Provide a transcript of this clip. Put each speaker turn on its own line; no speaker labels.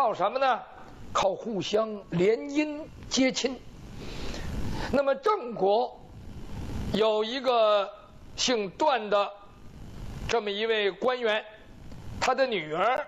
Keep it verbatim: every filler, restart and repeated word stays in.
靠什么呢？靠互相联姻结亲。那么郑国有一个姓段的这么一位官员，他的女儿